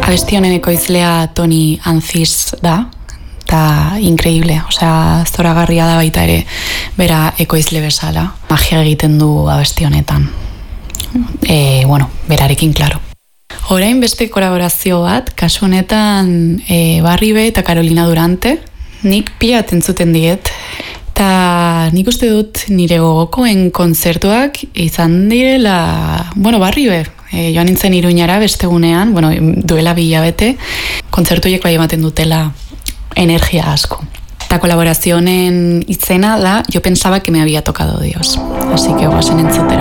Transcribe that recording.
Abesti honen ekoizlea Toni Anziz da, eta increíble, osea, zoragarria da baita ere, bera ekoizle bezala, magia egiten du abesti honetan. Berarekin, klaro. Orain beste kolaborazio bat, kasu honetan Barribe eta Carolina Durante, nik pila entzuten diet, eta nik uste dut nire gogokoen kontzertuak izan direla, Barribe, joan nintzen Iruñara bestegunean, duela 2 hilabete, kontzertuiek bai ematen dutela energia asko. La colaboración izena da Yo pensaba que me había tocado Dios. Así que goazen entzutera.